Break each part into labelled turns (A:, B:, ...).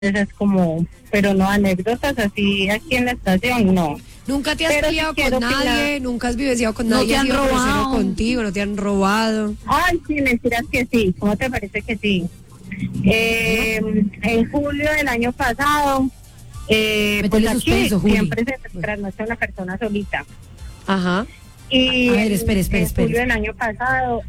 A: Esa es como, pero no anécdotas así aquí en la estación, no.
B: ¿Nunca te has
A: Pero
B: peleado
A: sí
B: con
A: quiero
B: nadie?
A: opinar.
B: ¿Nunca has vivenciado con
C: No
B: nadie?
C: te
B: ¿Ha
C: han
B: sido grosero
C: robado.
B: contigo? ¿No te han robado?
A: Ay, sí, mentiras que sí. ¿Cómo te parece que sí? En julio del año pasado, pues
C: Métele
A: aquí
C: suspenso, Juli.
A: siempre se trasnocha una persona solita.
B: Ajá.
A: Y
C: A ver, espere.
A: en julio del año pasado,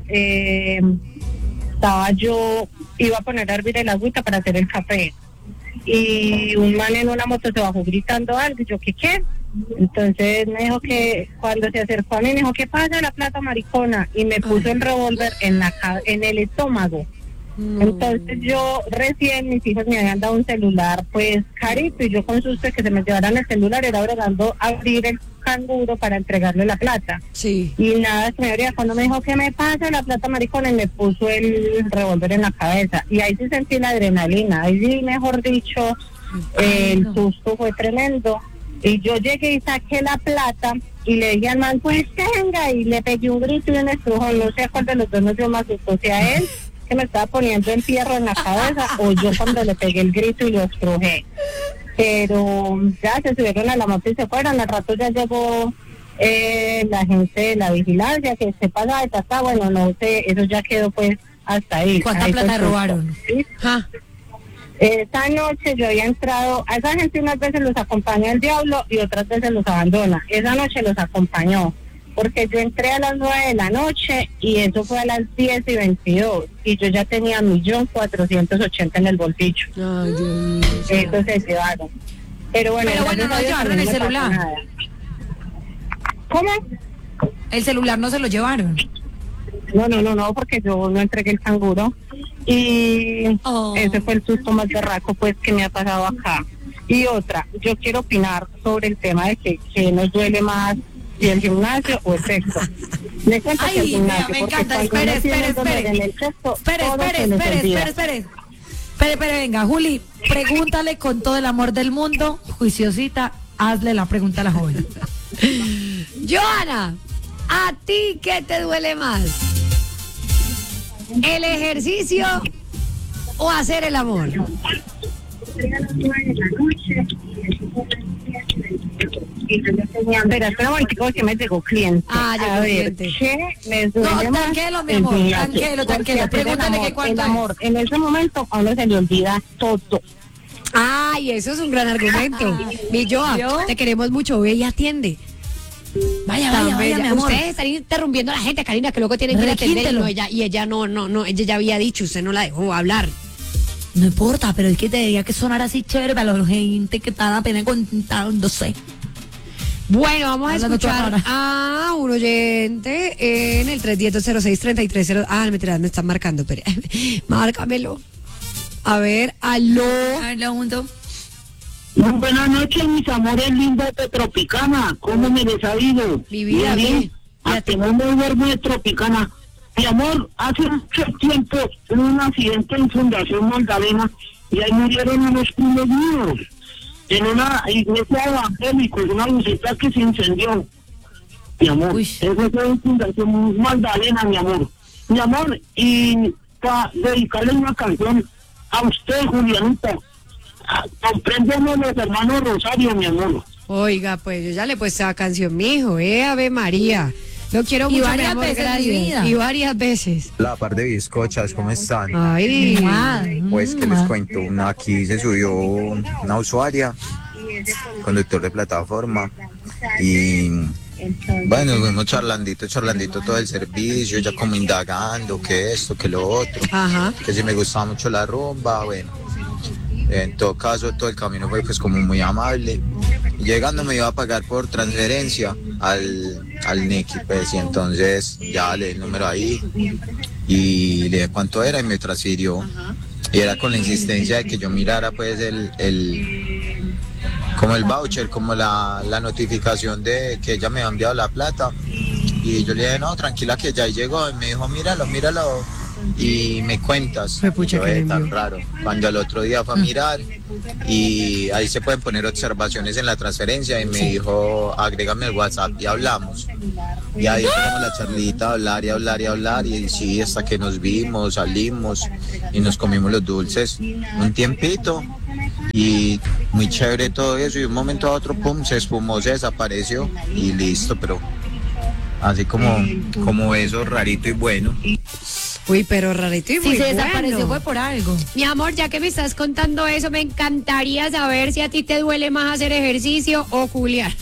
A: iba a poner a hervir el agüita para hacer el café. Y un man en una moto se bajó gritando algo, y yo, ¿qué? Entonces me dijo que cuando se acercó a mí, me dijo, ¿qué pasa la plata, maricona? Y me puso el revólver en el estómago. Entonces yo recién, mis hijos me habían dado un celular pues carito, y yo con susto de que se me llevaran el celular era bregando a abrir el canguro para entregarle la plata.
B: Sí.
A: Y nada, se me abría cuando me dijo, ¿qué me pasa la plata, maricona? Y me puso el revólver en la cabeza. Y ahí sí sentí la adrenalina, ahí sí, mejor dicho, el susto fue tremendo. Y yo llegué y saqué la plata y le dije al man, pues tenga, y le pegué un grito y un estrujón. No sé a cuál de los dos nos dio más susto, si a él, que me estaba poniendo el fierro en la cabeza, o yo cuando le pegué el grito y lo estrujé. Pero ya se subieron a la moto y se fueron. Al rato ya llegó la gente de la vigilancia, que se pasa de tata, bueno, no sé, eso ya quedó pues hasta ahí.
C: ¿Cuánta
A: Ahí
C: plata
A: fue todo.
C: robaron?
A: ¿Sí?
B: Ja.
A: Esa noche yo había entrado, a esa gente unas veces los acompaña el diablo y otras veces los abandona. Esa noche los acompañó, porque yo entré a las 9 de la noche y eso fue a las 10:22, y yo ya tenía 1.480.000 en el bolsillo.
B: Ay, Dios mío.
A: Eso se llevaron. Pero bueno,
C: Pero bueno,
A: gracias
C: no
A: a Dios
C: llevaron
A: a mí
C: el
A: no me pasó
C: celular.
A: nada. ¿Cómo?
C: El celular no se lo llevaron.
A: No, porque yo no entregué el canguro. Y
C: Oh.
A: ese fue el susto más berraco pues que me ha pasado acá. Y otra, yo quiero opinar sobre el tema de que nos duele más, si el gimnasio o el sexo. Me cuento que el
C: Ay,
A: gimnasio,
C: me
A: porque
C: encanta.
A: cuando uno tiene
C: Espere.
A: dolor en el sexo,
C: Espere,
A: todo se les olvida.
C: Espere, venga, Juli, pregúntale con todo el amor del mundo, juiciosita, hazle la pregunta a la joven.
B: Joana, ¿a ti qué te duele más? ¿El ejercicio o hacer el amor?
A: Espera un momentico que me llegó cliente.
B: Ah, llegó
A: a ver,
B: cliente.
A: ¿qué me duele
C: No,
A: más?
C: tranquilo, mi
A: El
C: amor,
A: gimnasio.
C: tranquilo.
A: Porque hacer
C: Pregúntale
A: el
C: que cuánto
A: el
C: es.
A: amor, en ese momento a uno se le olvida todo.
B: Ay, eso es un gran argumento. Mi Joa,
C: ¿Yo?
B: te queremos mucho, ve y atiende.
C: Vaya,
B: Tan bella.
C: mi amor.
B: Ustedes están interrumpiendo a la gente, Karina, que luego tienen que ir a atender.
C: Requíntelo.
B: No, ella no, ella ya había dicho, usted no la dejó hablar.
C: No importa, pero es que tendría que sonar así chévere para la gente que está apenas contándose.
B: Bueno, vamos a
C: Hablando
B: escuchar
C: toda hora.
B: a un oyente en el 310-06-33. Ah, mentira, me están marcando, pero márcamelo. A ver, aló.
C: A ver, lo junto.
D: Buenas noches, mis amores lindos de Tropicana. ¿Cómo me les ha ido?
B: Mi vida, bien.
D: A que no me duermo de Tropicana. Mi amor, hace mucho tiempo hubo un accidente en Fundación Magdalena y ahí murieron unos primos míos en una iglesia evangélica, en una buseta que se incendió. Mi amor,
C: Uy.
D: eso fue en Fundación Magdalena, mi amor. Mi amor, y para dedicarle una canción a usted, Julianita. Compréndeme los hermanos Rosario, mi amor.
B: Oiga, pues yo ya le he puesto esa canción, mijo, Ave María. Lo quiero
C: Y
B: mucho,
C: varias
B: mi amor,
C: veces,
B: gracias.
C: mi vida.
B: Y varias veces.
E: La par de bizcochas, ¿cómo están?
B: Ay,
E: Pues que les cuento, aquí se subió una usuaria, conductor de plataforma, y bueno, fuimos charlandito todo el servicio, ya como indagando que esto, que lo otro,
B: ajá.
E: que si me gustaba mucho la rumba, bueno. En todo caso, todo el camino fue pues como muy amable. Llegando me iba a pagar por transferencia al Nicky, pues, y entonces ya le di el número ahí y le dije cuánto era y me transfirió. Y era con la insistencia de que yo mirara pues como el voucher, como la notificación de que ella me había enviado la plata. Y yo le dije, no, tranquila que ya llegó. Y me dijo, míralo y me cuentas.
B: Fue pucha
E: Yo,
B: que le
E: tan
B: envió.
E: raro. Cuando al otro día fue a mirar y ahí se pueden poner observaciones en la transferencia y me dijo, agrégame el WhatsApp y hablamos. Y ahí empezamos la charlita, a hablar y hablar y hablar. Y sí, hasta que nos vimos, salimos y nos comimos los dulces un tiempito. Y muy chévere todo eso. Y de un momento a otro, pum, se espumó, se desapareció y listo. Pero así como eso, rarito y bueno.
B: Uy, pero rarito y muy
C: Si se
B: bueno.
C: desapareció fue por algo.
B: Mi amor, ya que me estás contando eso, me encantaría saber si a ti te duele más hacer ejercicio o culiar.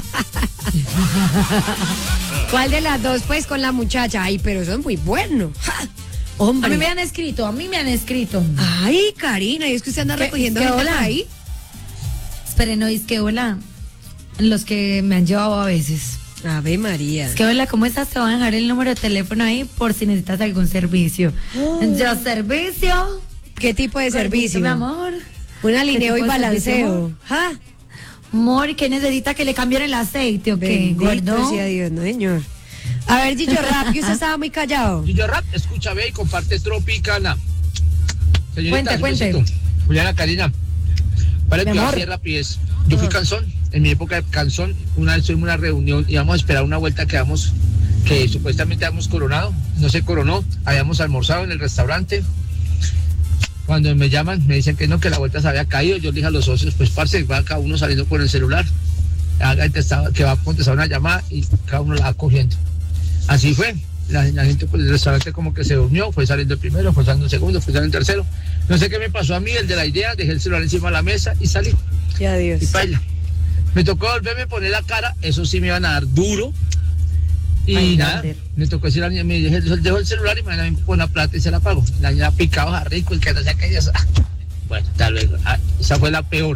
B: ¿Cuál de las dos, pues, con la muchacha? Ay, pero eso es muy bueno. ¡Ja!
C: A
B: Hombre.
C: mí me han escrito.
B: Ay, Karina, y es que usted anda
C: ¿Qué-
B: recogiendo
C: qué
B: gente
C: hola?
B: por ahí.
C: Esperen, no, es que hola. Los que me han llevado a veces.
B: Ave María.
C: Es que hola, ¿cómo estás? Te voy a dejar el número de teléfono ahí por si necesitas algún servicio. Yo, servicio.
B: ¿Qué tipo de servicio?
C: Mi amor.
B: Un
C: ¿Qué
B: alineo y
C: tipo de servicio,
B: balanceo.
C: amor?
B: ¡Ja!
C: Amor, ¿qué necesita que le cambien el aceite o qué?
B: Bendito
C: ¿Gordo?
B: sea Dios, no, señor. A ver, Gillo Rap, que usted estaba muy callado.
F: Gillo Rap, escucha, ve y comparte Tropicana.
C: Cuente,
F: Señorita,
C: cuente.
F: un besito. Juliana Karina, para
C: Mi
F: que
C: amor.
F: así rapidez. Yo fui cansón, en mi época de cansón, una vez tuvimos una reunión, íbamos a esperar una vuelta que supuestamente habíamos coronado, no se coronó, habíamos almorzado en el restaurante. Cuando me llaman, me dicen que no, que la vuelta se había caído. Yo le dije a los socios, pues parce, va cada uno saliendo con el celular, que va a contestar una llamada y cada uno la va cogiendo. Así fue. La gente pues, del restaurante como que se durmió, fue saliendo el primero, fue saliendo el segundo, fue saliendo el tercero. No sé qué me pasó a mí, el de la idea, dejé el celular encima de la mesa y salí.
B: Ya Dios.
F: Y baila. Me tocó volverme a poner la cara, eso sí me iban a dar duro. Y
C: Ay,
F: nada,
C: Gander.
F: me tocó decir a la niña, me dije, dejo el celular y mañana me pongo la plata y se la pago. La niña picado a rico y que no sé qué. Bueno, hasta luego. Esa fue la peor.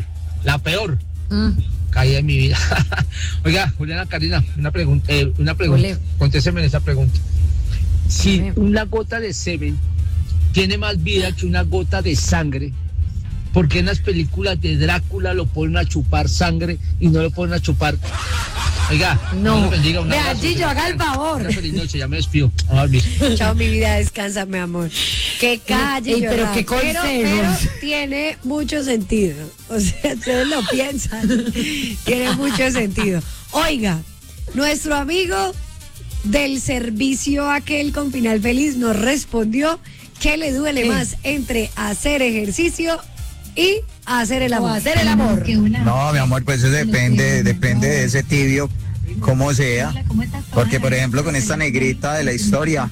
F: Caída en mi vida. Oiga, Juliana Karina, una pregunta.
C: Ole.
F: Contésteme esa pregunta. Si
C: Dime.
F: una gota de semen tiene más vida que una gota de sangre, ¿por qué en las películas de Drácula lo ponen a chupar sangre y no lo ponen a chupar? Oiga,
C: No.
F: Dios lo bendiga, un
C: Vea,
F: abrazo,
C: Gillo,
F: que
C: haga el
F: tengan
C: favor.
F: Una feliz noche, ya me despido. Vamos a dormir.
B: Chao, mi vida, descansa, mi amor. Que calle,
C: Ey, pero
B: Rap.
C: qué
B: pero
C: consejos.
B: tiene mucho sentido. O sea, ustedes lo piensan. Tiene mucho sentido. Oiga, nuestro amigo del servicio aquel con final feliz nos respondió que le duele
C: ¿Qué?
B: más entre hacer ejercicio y hacer el
C: O
B: amor.
C: hacer el amor.
E: No, mi amor, pues eso depende de ese tibio, como sea. Porque, por ejemplo, con esta negrita de la historia,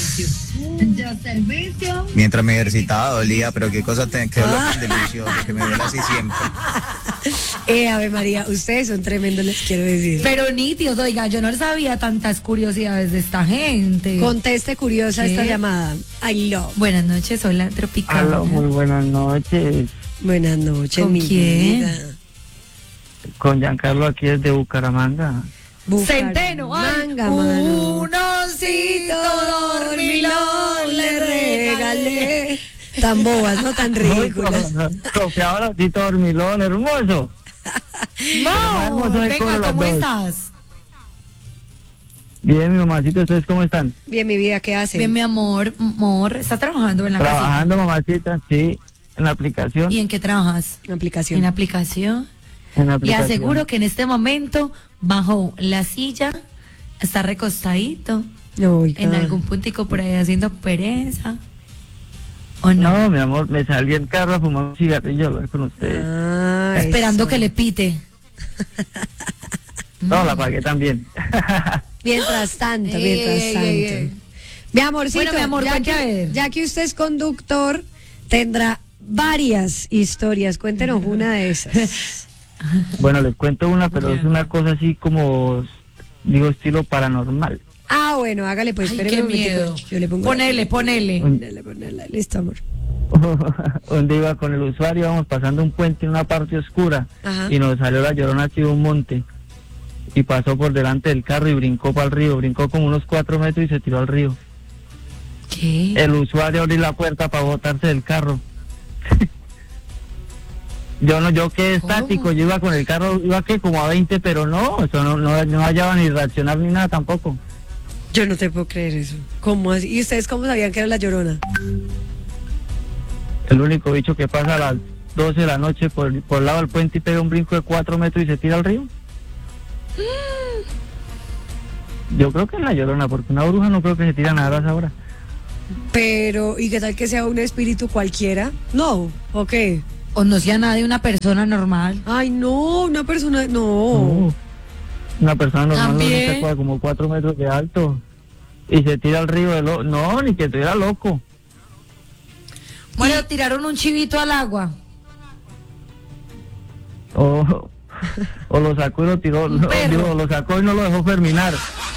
E: mientras me ejercitaba dolía, pero qué cosa qué dolor tan delicioso, que me duele así siempre.
B: Ave María, ustedes son tremendos, les quiero decir.
C: Pero nítidos, oiga, yo no sabía tantas curiosidades de esta gente.
B: Conteste curiosa
C: ¿Qué?
B: esta llamada. I love.
C: Buenas noches, hola, Tropicana.
D: Aló, muy buenas noches.
B: Buenas noches,
C: ¿Con
B: mi
C: quién?
B: vida.
D: Con Giancarlo aquí desde Bucaramanga.
C: Centeno, ay,
B: Bucaramanga, mano.
C: un osito dormilón le regalé.
B: Tan bobas, no tan ridículas.
D: Confiaba ratito dormilón, hermoso.
C: No,
D: hermoso el coro,
C: venga,
D: las
C: ¿cómo
D: dos.
C: estás?
D: Bien, mi mamacita, ¿ustedes cómo están?
B: Bien, mi vida, ¿qué hace?
C: Bien, mi amor, ¿está trabajando en la
D: Trabajando, mamacita, sí, en la aplicación.
C: casita? ¿Y en qué trabajas?
B: Aplicación.
C: En aplicación.
D: En la
C: Y
D: aplicación.
C: aseguro que en este momento, bajo la silla, está recostadito,
B: Oiga.
C: en algún puntico por ahí haciendo pereza. ¿O no?
D: No, mi amor, me salí el carro a fumar un cigarrillo a hablar con ustedes.
B: Ah,
C: Esperando
B: eso.
C: que le pite.
D: No, la pagué también.
B: Mientras tanto,
C: Ey,
B: mientras
C: ey,
B: tanto.
C: ey, ey.
B: Mi amorcito,
C: Bueno, mi amor,
B: ya,
C: cuente a
B: que,
C: ver.
B: ya que usted es conductor, tendrá varias historias. Cuéntenos una de esas.
D: Bueno, les cuento una, pero es una cosa así como, digo, estilo paranormal.
B: Ah, bueno, hágale pues.
C: Ay,
B: espéreme
C: qué
B: un momentico.
C: miedo.
B: Yo le pongo.
C: Ponele.
B: Ponele. Listo, amor.
D: Donde iba con el usuario, íbamos pasando un puente en una parte oscura
B: Ajá.
D: y nos salió la llorona así de un monte y pasó por delante del carro y brincó para el río, brincó como unos 4 metros y se tiró al río.
C: ¿Qué?
D: El usuario abrió la puerta para botarse del carro. Yo quedé estático, yo iba con el carro, iba que como a 20, pero no, eso no hallaba ni reaccionar ni nada tampoco.
B: Yo no te puedo creer eso. ¿Cómo así? ¿Y ustedes cómo sabían que era la llorona?
D: El único bicho que pasa a las 12 de la noche por el lado del puente y pega un brinco de 4 metros y se tira al río.
G: Yo creo que es la Llorona, porque una bruja no creo que se tire a nadar a esa hora.
B: Pero, ¿y qué tal que sea un espíritu cualquiera? No, ¿o qué?
C: O no sea nadie, una persona normal.
B: Ay, no, una persona, no.
G: Una persona normal
C: También.
G: no se acuerda, como 4 metros de alto y se tira al río de loco. No, ni que estuviera loco.
C: Bueno, tiraron un chivito al agua.
G: O lo sacó y lo tiró, lo sacó y no lo dejó terminar.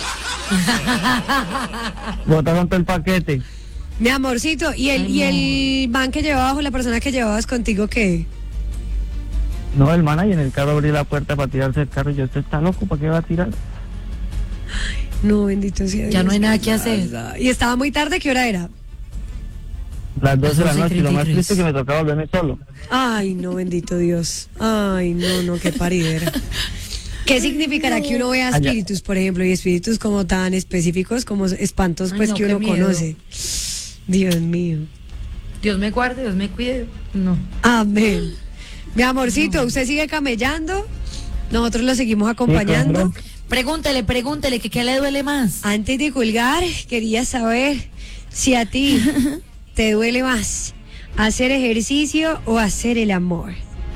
G: Botaron todo el paquete.
B: Mi amorcito, ¿y el man que llevabas o la persona que llevabas contigo qué?
G: No, el man ahí en el carro abrió la puerta para tirarse el carro y yo, ¿usted está loco? ¿Para qué va a tirar?
B: No, bendito sea Dios.
C: Ya no hay nada que hacer.
B: ¿Y estaba muy tarde? ¿Qué hora era?
G: Las 12 de la noche y lo más
C: 12:33.
G: triste es que me tocaba volverme solo.
B: Ay, no, bendito Dios. Ay, no, qué paridera. ¿Qué significará que uno vea espíritus, por ejemplo, y espíritus como tan específicos como espantos,
C: Ay,
B: pues
C: no,
B: que
C: qué
B: uno
C: miedo.
B: conoce? Dios mío.
C: Dios me guarde, Dios me cuide. No.
B: Amén. Mi amorcito, ¿usted sigue camellando? Nosotros lo seguimos acompañando.
C: Pregúntele que qué le duele más.
B: Antes de colgar, quería saber si a ti te duele más hacer ejercicio o hacer el amor.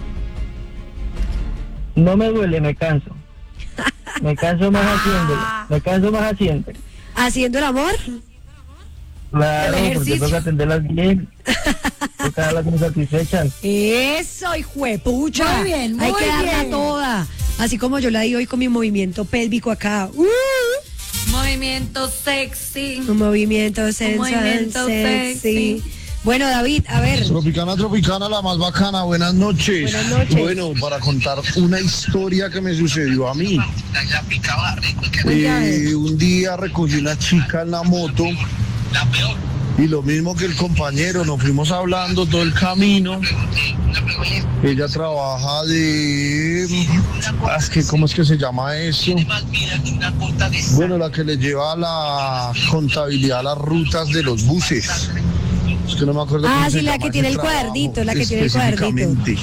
G: No me duele, me canso. Me canso más haciéndolo. Me canso más haciendo.
B: ¿Haciendo el amor?
G: Claro,
C: El
G: porque
C: ejercicio.
G: toca atenderlas bien. Toca darlas bien satisfechas.
B: Eso, hijuepucha.
C: Muy bien,
B: Hay
C: muy
B: que darla
C: bien.
B: toda. Así como yo la di hoy con mi movimiento pélvico acá.
C: Movimiento sexy.
B: Un movimiento sensual,
C: movimiento
B: sexy. Bueno, David, a ver.
H: Tropicana, la más bacana, buenas noches.
B: Buenas noches.
H: Bueno, para contar una historia que me sucedió a mí. Un día recogí una chica en la moto y lo mismo que el compañero, nos fuimos hablando todo el camino. Ella trabaja ¿cómo es que se llama eso? Bueno, la que le lleva la contabilidad a las rutas de los buses. Es que no me acuerdo cómo
B: Ah,
H: se
B: sí, la
H: llama
B: que
H: ese
B: tiene el
H: trabajo
B: cuadernito, la que tiene el cuadernito.
H: específicamente.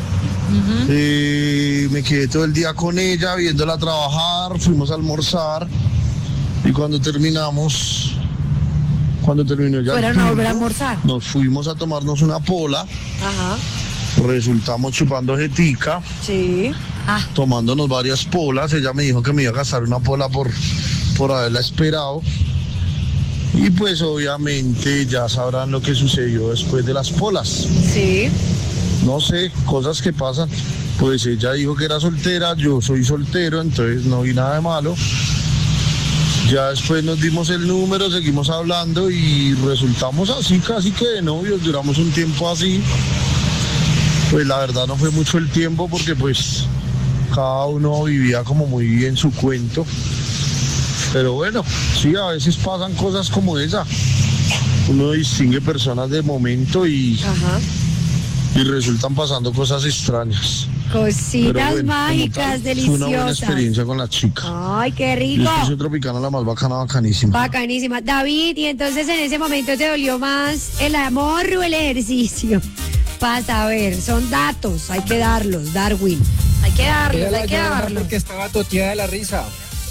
H: Me quedé todo el día con ella, viéndola trabajar, fuimos a almorzar y cuando terminó ya el
C: Fueron a volver a
H: turno,
C: almorzar.
H: nos fuimos a tomarnos una pola,
B: Ajá,
H: resultamos chupando jetica,
B: sí.
H: tomándonos varias polas. Ella me dijo que me iba a gastar una pola por haberla esperado. Y pues obviamente ya sabrán lo que sucedió después de las polas.
B: Sí.
H: No sé, cosas que pasan. Pues ella dijo que era soltera, yo soy soltero, entonces no vi nada de malo. Ya después nos dimos el número, seguimos hablando y resultamos así casi que de novios, duramos un tiempo así. Pues la verdad no fue mucho el tiempo porque pues cada uno vivía como muy en su cuento. Pero bueno, sí, a veces pasan cosas como esa. Uno distingue personas de momento y resultan pasando cosas extrañas.
B: Cositas
H: Pero bueno,
B: mágicas,
H: como tal, fue una buena
B: deliciosas.
H: experiencia con la chica.
B: Ay, qué
H: Yo
B: rico.
H: es que soy Tropicana, la más bacana, bacanísima.
B: Bacanísima. David, y entonces en ese momento te dolió más el amor o el ejercicio. Para saber, son datos, hay que darlos, Darwin.
C: Hay que darlo.
I: Porque estaba toteada de la risa.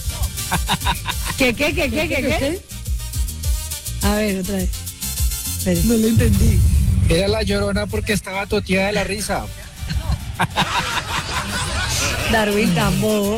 B: ¿Qué? A ver, otra vez. Espere. No lo entendí.
I: Era la Llorona porque estaba toteada de la risa.
B: Darwin tan bobo.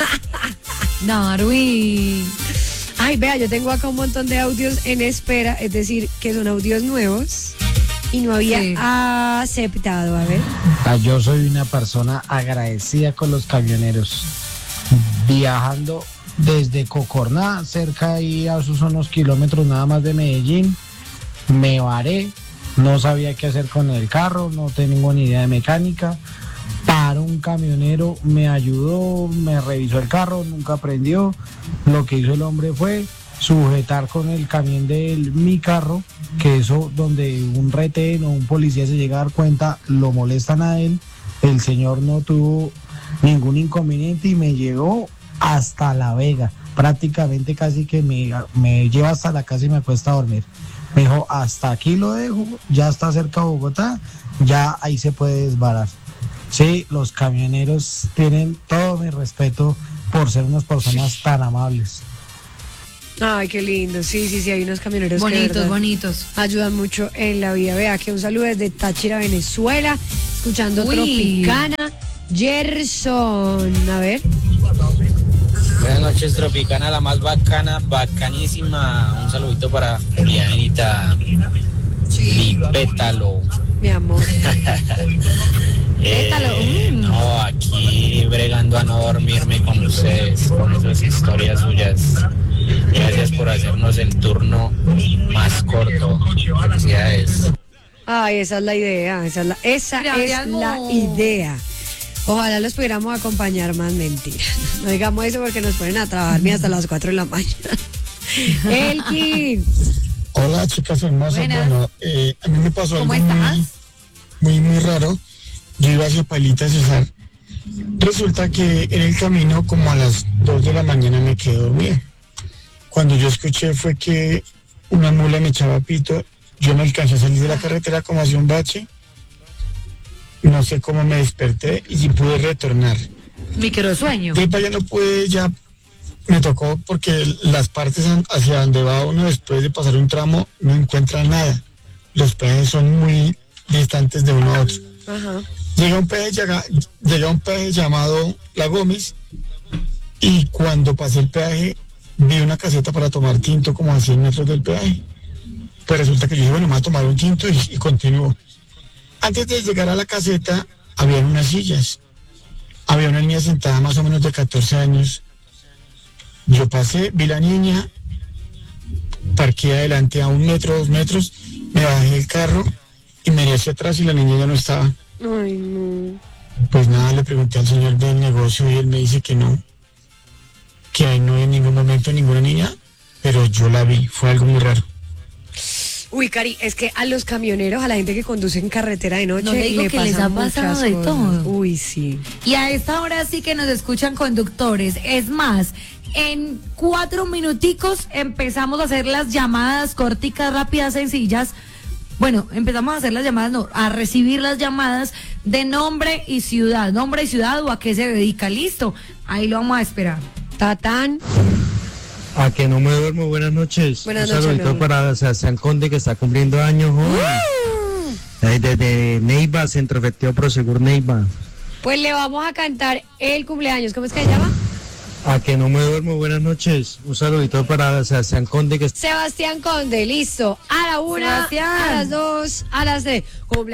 C: Darwin.
B: Ay, vea, yo tengo acá un montón de audios en espera, es decir, que son audios nuevos y no había aceptado. A ver.
J: Yo soy una persona agradecida con los camioneros. Viajando desde Cocorná, cerca ahí a sus unos kilómetros nada más de Medellín, me varé, no sabía qué hacer con el carro, no tengo ni idea de mecánica. Paró un camionero, me ayudó, me revisó el carro, nunca prendió. Lo que hizo el hombre fue sujetar con el camión de mi carro, que eso donde un retén o un policía se llega a dar cuenta, lo molestan a él. El señor no tuvo ningún inconveniente y me llegó hasta La Vega, prácticamente casi que me lleva hasta la casa y me acuesta a dormir. Me dijo, hasta aquí lo dejo, ya está cerca de Bogotá, ya ahí se puede desbarar. Sí, los camioneros tienen todo mi respeto por ser unas personas tan amables.
B: Ay, qué lindo. Sí, hay unos camioneros que,
C: Bonitos,
B: ¿verdad?,
C: bonitos.
B: ayudan mucho en la vida. Vea, que un saludo desde Táchira, Venezuela, escuchando Tropicana. Gerson, a ver.
K: Buenas noches, Tropicana, la más bacana, bacanísima. Un saludito para Julianita y Pétalo.
B: Mi amor.
K: No, aquí bregando a no dormirme con ustedes, con esas historias suyas. Gracias por hacernos el turno más corto. Felicidades.
B: Ay, esa es la idea, esa es la idea. Ojalá los pudiéramos acompañar más, mentira. No digamos eso porque nos ponen a trabajar hasta las 4 de la mañana. Elkin.
L: Hola, chicas hermosas.
B: Buenas.
L: Bueno, a mí me pasó algo
B: estás?
L: muy raro. Yo iba hacia Pailita Cesar. Resulta que en el camino, como a las 2 de la mañana, me quedé dormido. Cuando yo escuché fue que una mula me echaba pito. Yo me alcancé a salir de la carretera como hacia un bache. No sé cómo me desperté y sí pude retornar.
C: Microsueño.
L: De para allá no pude, ya me tocó porque las partes hacia donde va uno después de pasar un tramo no encuentra nada. Los peajes son muy distantes de uno a otro.
B: Ajá.
L: Llega un peaje llamado La Gómez y cuando pasé el peaje vi una caseta para tomar tinto como a 100 metros del peaje. Pues resulta que yo dije, bueno, me voy a tomar un tinto y continúo. Antes de llegar a la caseta, había unas sillas. Había una niña sentada más o menos de 14 años. Yo pasé, vi la niña, parqué adelante a 1 metro, 2 metros, me bajé del carro y miré hacia atrás y la niña ya no estaba.
B: Ay, no.
L: Pues nada, le pregunté al señor del negocio y él me dice que no, que ahí no hay en ningún momento ninguna niña, pero yo la vi, fue algo muy raro.
B: Uy, Cari, es que a los camioneros, a la gente que conduce en carretera de noche,
C: No le digo
B: le
C: que les ha
B: pasan
C: pasado
B: muchas
C: de
B: cosas.
C: todo.
B: Uy, sí.
C: Y a esta hora sí que nos escuchan conductores. Es más, en 4 minuticos empezamos a hacer las llamadas corticas, rápidas, sencillas. Bueno, empezamos a hacer las llamadas, no, a recibir las llamadas de nombre y ciudad o a qué se dedica. Listo, ahí lo vamos a esperar.
B: Tatán.
M: A que no me duermo, buenas noches.
B: Buenas
M: Un
B: noches,
M: saludito
B: mi amor.
M: para Sebastián Conde, que está cumpliendo años hoy. Desde Neiva, Centro Efectivo Prosegur Neiva.
B: Pues le vamos a cantar el cumpleaños. ¿Cómo es que se llama?
M: A que no me duermo, buenas noches. Un saludito para Sebastián Conde, que
B: Sebastián Conde, listo. A la 1,
C: Sebastián.
B: a las 2, a las 3.